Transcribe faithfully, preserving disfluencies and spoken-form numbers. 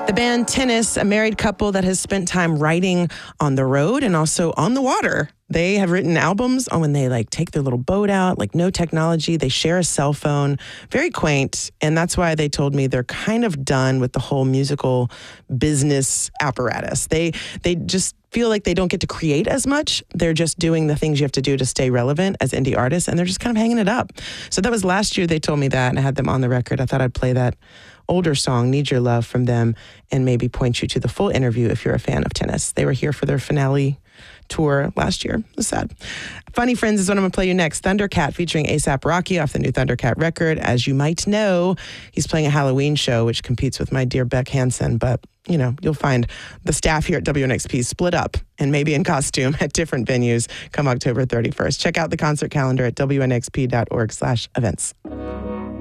The band Tennis, a married couple that has spent time writing on the road and also on the water. They have written albums on when they like take their little boat out, like no technology. They share a cell phone, very quaint. And that's why they told me they're kind of done with the whole musical business apparatus. They they just feel like they don't get to create as much. They're just doing the things you have to do to stay relevant as indie artists, and they're just kind of hanging it up. So that was last year they told me that, and I had them on the record. I thought I'd play that older song, Need Your Love, from them, and maybe point you to the full interview if you're a fan of Tennis. They were here for their finale tour last year. It was sad. Funny Friends is what I'm going to play you next. Thundercat featuring A$AP Rocky off the new Thundercat record. As you might know, he's playing a Halloween show, which competes with my dear Beck Hansen, but you know, you'll find the staff here at W N X P split up and maybe in costume at different venues come October thirty-first. Check out the concert calendar at W N X P dot org slash events.